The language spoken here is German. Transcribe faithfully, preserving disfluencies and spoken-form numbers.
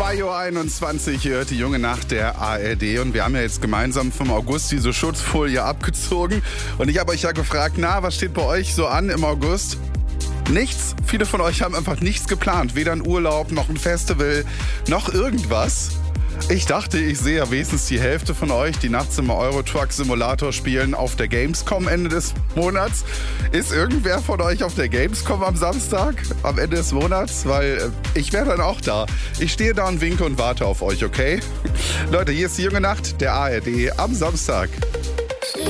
zwei Uhr einundzwanzig hört die junge Nacht der A R D und wir haben ja jetzt gemeinsam vom August diese Schutzfolie abgezogen und ich habe euch ja gefragt, na, was steht bei euch so an im August? Nichts. Viele von euch haben einfach nichts geplant, weder ein Urlaub noch ein Festival noch irgendwas. Ich dachte, ich sehe ja wenigstens die Hälfte von euch, die nachts im Euro Truck Simulator spielen auf der Gamescom Ende des Monats. Ist irgendwer von euch auf der Gamescom am Samstag, am Ende des Monats? Weil äh, ich wäre dann auch da. Ich stehe da und winke und warte auf euch, okay? Leute, hier ist die junge Nacht der A R D am Samstag.